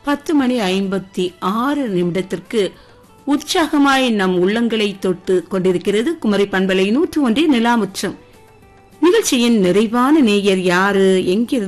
10:56 உற்சாகமாய் நம் உள்ளங்களை தொட்டு கொண்டிருக்கிறது குமரி பண்பலை 101 நிலாமுற்றம் நிகழ்ச்சியின் நிறைவான நேயர் யாரு எங்கிருந்து